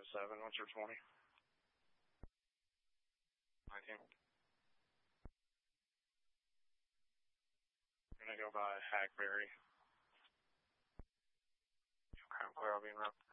7. What's your 20? 19. I'm going to go by Hackberry. Okay, clear. I'll be in route.